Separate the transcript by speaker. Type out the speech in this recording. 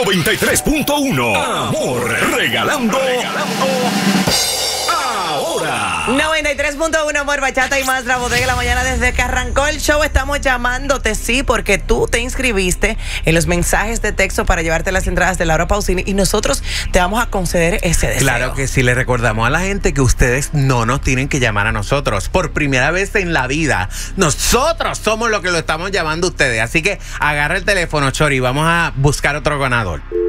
Speaker 1: 93.1. Amor, regalando. Ahora.
Speaker 2: 93.1, Amor, Bachata y más, la bodega de la mañana. Desde que arrancó el show estamos llamándote, sí, porque tú te inscribiste en los mensajes de texto para llevarte las entradas de Laura Pausini y nosotros te vamos a conceder ese deseo.
Speaker 3: Claro que sí, le recordamos a la gente que ustedes no nos tienen que llamar a nosotros. Por primera vez en la vida, nosotros somos los que lo estamos llamando a ustedes. Así que agarra el teléfono, Chori, vamos a buscar otro ganador.